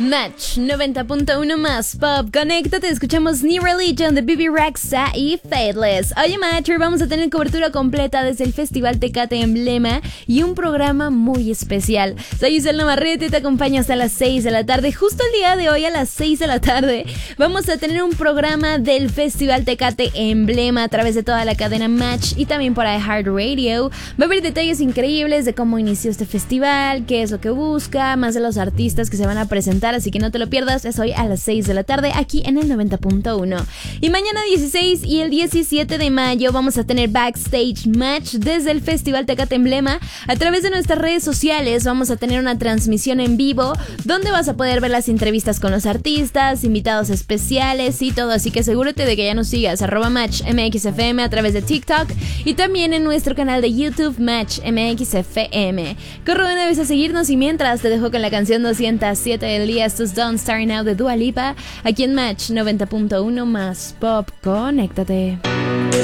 Match 90.1 más pop. Conéctate, escuchamos New Religion de Bibi Rexha y Faithless. Oye, Match, hoy vamos a tener cobertura completa desde el Festival Tecate Emblema y un programa muy especial. Soy Giselle Navarrete y te acompaño hasta las 6 de la tarde. Justo el día de hoy a las 6 de la tarde vamos a tener un programa del Festival Tecate Emblema a través de toda la cadena Match y también por iHeartRadio. Va a haber detalles increíbles de cómo inició este festival, qué es lo que busca, más de los artistas que se van a presentar, así que no te lo pierdas. Es hoy a las 6 de la tarde aquí en el 90.1. Y mañana 16 y el 17 de mayo vamos a tener Backstage Match desde el Festival Tecate Emblema. A través de nuestras redes sociales vamos a tener una transmisión en vivo donde vas a poder ver las entrevistas con los artistas, invitados especiales y todo, así que asegúrate de que ya nos sigas @MatchMXFM a través de TikTok y también en nuestro canal de YouTube Match MXFM. Corre de una vez a seguirnos y mientras te dejo con la canción 207 del día, estos Don't Start Now de Dua Lipa, aquí en Match 90.1 más pop. Conéctate.